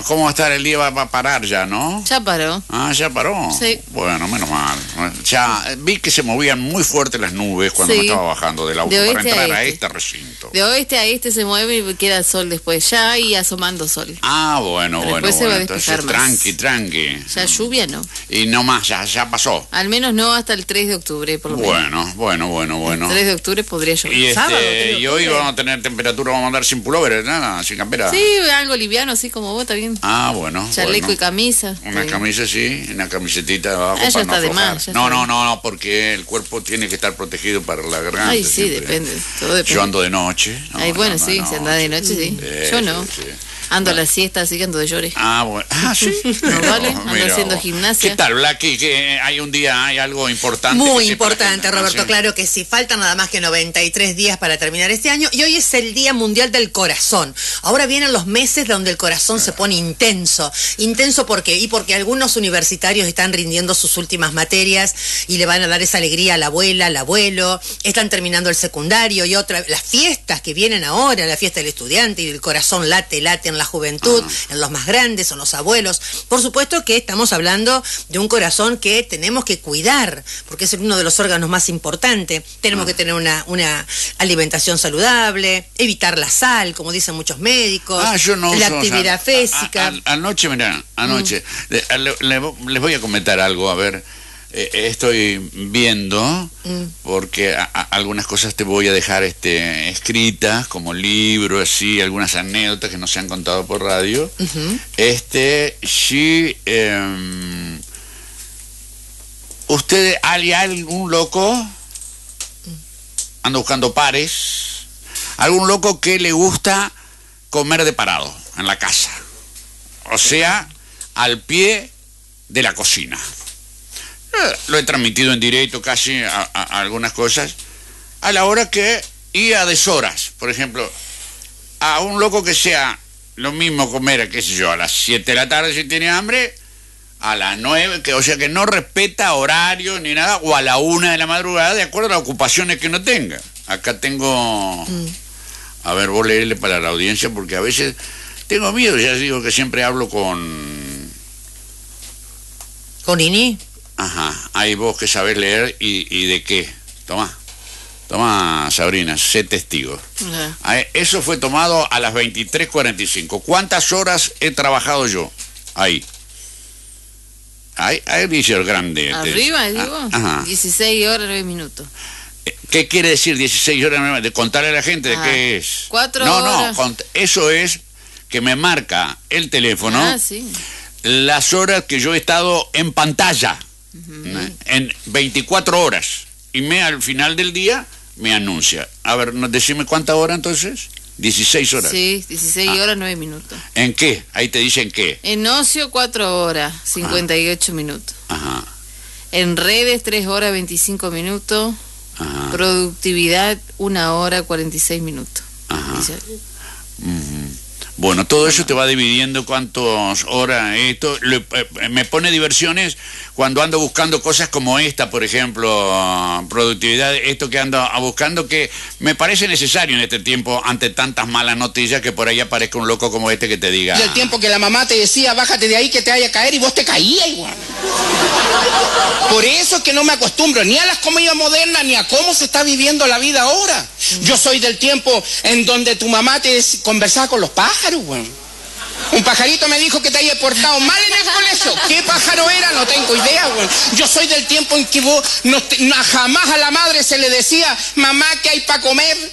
¿cómo va a estar el día? Va a parar ya, ¿no? Ya paró. Ah, ya paró. Sí. Bueno, menos mal. Ya vi que se movían muy fuerte las nubes cuando Sí. me estaba bajando del auto De para oeste entrar a a este. este recinto. De oeste a este se mueve y queda sol después, ya y asomando sol. Ah, bueno, Pero bueno, después se va a entonces despejar más. tranqui. Ya lluvia no. Y no más, ya pasó. Al menos no hasta el 3 de octubre, por lo menos. Bueno. El 3 de octubre podría llover. Y, Sábado, 3 de y hoy octubre. vamos a tener temperatura, vamos a andar sin pullover, nada, sin campera. Sí, algo liviano, así como vos, está bien. Ah, bueno. Chaleco bueno. y camisa. Una camisa, sí, una camisetita de abajo Ah, ya para está no de más, aflojar. ya No, está no, porque el cuerpo tiene que estar protegido para la garganta. Ay, sí, siempre. depende. Todo depende. Yo ando de noche. Ay, bueno, sí, si anda de noche, sí. Yo no. Sí. Ando a la siesta, así que ando de llore. Ah, bueno. Ah, sí. No vale, ando Mira haciendo vos. gimnasia. ¿Qué tal, Blacky? Que hay un día, hay algo importante. Muy que sepa la importante, gente, ¿no? Roberto, Sí. claro que sí. Faltan nada más que 93 días para terminar este año y hoy es el Día Mundial del Corazón. Ahora vienen los meses donde el corazón se pone intenso. ¿Intenso por qué? Y porque algunos universitarios están rindiendo sus últimas materias y le van a dar esa alegría a la abuela, al abuelo. Están terminando el secundario y las fiestas que vienen ahora, la fiesta del estudiante y el corazón late en la juventud, en los más grandes, en los abuelos. Por supuesto que estamos hablando de un corazón que tenemos que cuidar, porque es uno de los órganos más importantes. Tenemos que tener una alimentación saludable, evitar la sal, como dicen muchos médicos, Yo no la uso actividad sal. física. Anoche, mirá, les voy a comentar algo, a ver, estoy viendo, porque algunas cosas te voy a dejar escritas, como libros, así, algunas anécdotas que no se han contado por radio. Sí, ¿usted, hay algún loco? Anda buscando pares. ¿Algún loco que le gusta comer de parado en la casa? O sea, al pie de la cocina. Lo he transmitido en directo casi a algunas cosas. A la hora que, y a deshoras. Por ejemplo, a un loco que sea lo mismo comer, qué sé yo, a las 7 de la tarde si tiene hambre, a las 9, o sea que no respeta horario ni nada, o a la 1 de la madrugada, de acuerdo a las ocupaciones que no tenga. Acá tengo... A ver, vos leerle para la audiencia, porque a veces tengo miedo, ya digo que siempre hablo con... ¿Con Ini? Ajá, hay vos que sabés leer y de qué. Toma, Sabrina, sé testigo. Eso fue tomado a las 23:45. ¿Cuántas horas he trabajado yo? Ahí dice el grande. Arriba, digo, Ajá. 16 horas, 9 minutos. ¿Qué quiere decir 16 horas? De contarle a la gente de qué es. 4 horas. horas. No, eso es que me marca el teléfono Sí. las horas que yo he estado en pantalla. En 24 horas. Y al final del día me anuncia. A ver, decime cuánta hora entonces. 16 horas. Sí, 16 horas, 9 minutos. ¿En qué? Ahí te dicen qué. En ocio, 4 horas, 58 minutos. Ajá. En redes, 3 horas, 25 minutos. Ajá. Productividad, 1 hora, 46 minutos. Ajá. Dice, Bueno, todo eso te va dividiendo cuántas horas. Esto me pone diversiones cuando ando buscando cosas como esta, por ejemplo, productividad, esto que ando buscando, que me parece necesario en este tiempo, ante tantas malas noticias, que por ahí aparezca un loco como este que te diga... Y el tiempo que la mamá te decía, bájate de ahí que te vaya a caer, y vos te caías igual. Por eso es que no me acostumbro ni a las comidas modernas, ni a cómo se está viviendo la vida ahora. Yo soy del tiempo en donde tu mamá te conversaba con los pájaros, güey. Un pajarito me dijo que te había portado mal en el colegio. ¿Qué pájaro era? No tengo idea, güey. Yo soy del tiempo en que vos jamás a la madre se le decía, mamá, ¿qué hay para comer?